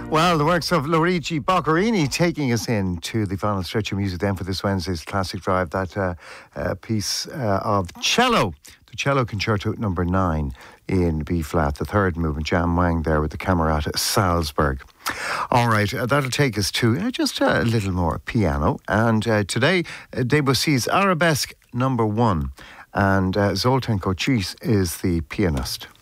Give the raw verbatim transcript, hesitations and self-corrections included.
Well, the works of Luigi Boccherini taking us into the final stretch of music then for this Wednesday's Classic Drive. That uh, uh, piece uh, of cello, the Cello Concerto number nine in B flat, the third movement, Jan Wang there with the Camerata Salzburg. All right, uh, that'll take us to uh, just a little more piano. And uh, today, uh, Debussy's Arabesque number one. And uh, Zoltan Kocsis is the pianist.